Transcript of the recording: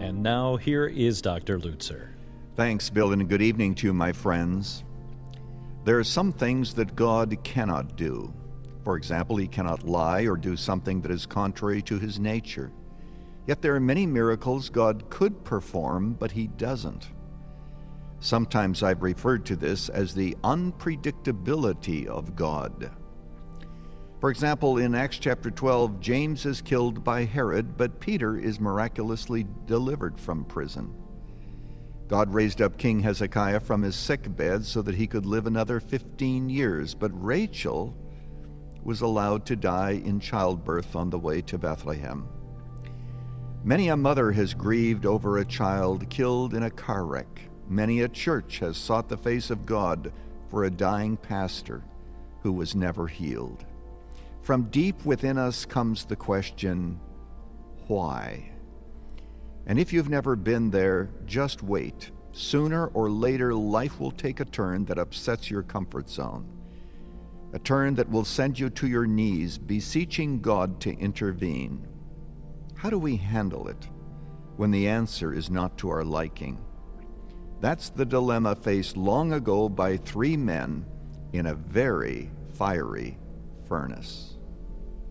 And now here is Dr. Lutzer. Thanks, Bill, and good evening to you, my friends. There are some things that God cannot do. For example, he cannot lie or do something that is contrary to his nature. Yet there are many miracles God could perform, but he doesn't. Sometimes I've referred to this as the unpredictability of God. For example, in Acts chapter 12, James is killed by Herod, but Peter is miraculously delivered from prison. God raised up King Hezekiah from his sick bed so that he could live another 15 years, but Rachel was allowed to die in childbirth on the way to Bethlehem. Many a mother has grieved over a child killed in a car wreck. Many a church has sought the face of God for a dying pastor who was never healed. From deep within us comes the question, why? And if you've never been there, just wait. Sooner or later, life will take a turn that upsets your comfort zone. A turn that will send you to your knees, beseeching God to intervene. How do we handle it when the answer is not to our liking? That's the dilemma faced long ago by three men in a very fiery furnace.